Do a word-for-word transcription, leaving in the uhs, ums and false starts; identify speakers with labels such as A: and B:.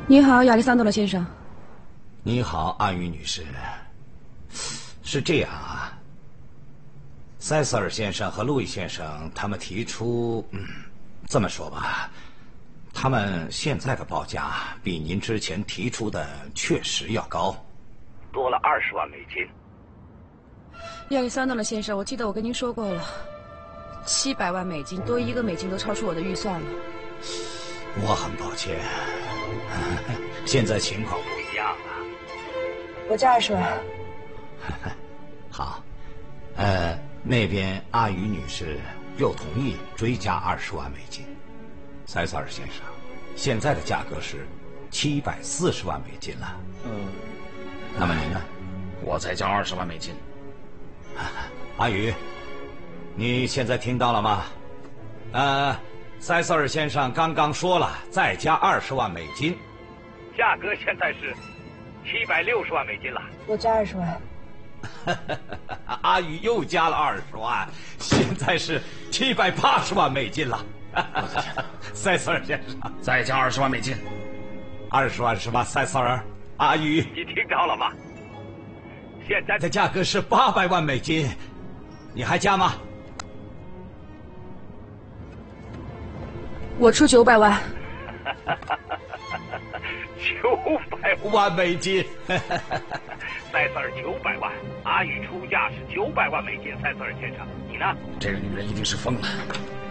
A: 你好，亚历桑德罗先生。
B: 你好，阿宇女士。是这样啊，塞瑟尔先生和路易先生他们提出，嗯，这么说吧，他们现在的报价比您之前提出的确实要高，多了二十万美金。
A: 亚历桑德罗先生，我记得我跟您说过了，七百万美金多一个美金都超出我的预算了。
B: 我很抱歉，现在情况不一样了。
A: 我加二十万。
B: 好，呃，那边阿宇女士又同意追加二十万美金。塞瑟尔先生，现在的价格是七百四十万美金了。
C: 嗯，
B: 那么您呢？
C: 我再加二十万美金。
B: 阿宇，你现在听到了吗？呃，塞瑟尔先生刚刚说了，再加二十万美金，价格现在是七百六十万美金了。
A: 我加二十万。
B: 阿宇又加了二十万，现在是七百八十万美金了。
C: 我的天哪！
B: 塞瑟尔先生，
C: 再加二十万美金。
B: 二十万是吧？塞瑟尔，阿宇，你听到了吗？现在的价格是八百万美金，你还加吗？
A: 我出九百万。
B: 九百万美金，塞瑟尔九百万，阿宇出价是九百万美金。塞瑟尔先生，你呢？
C: 这个女人一定是疯了。